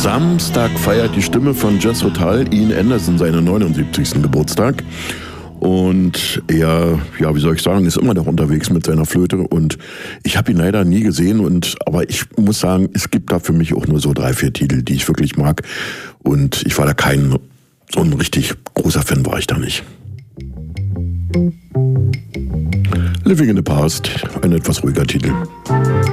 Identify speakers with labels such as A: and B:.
A: Samstag feiert die Stimme von Jethro Tull, Ian Anderson, seinen 79. Geburtstag. Und er, ja, wie soll ich sagen, ist immer noch unterwegs mit seiner Flöte. Und ich habe ihn leider nie gesehen. Aber ich muss sagen, es gibt da für mich auch nur so 3, 4 Titel, die ich wirklich mag. Und ich war da so ein richtig großer Fan war ich da nicht. Living in the Past, ein etwas ruhiger Titel.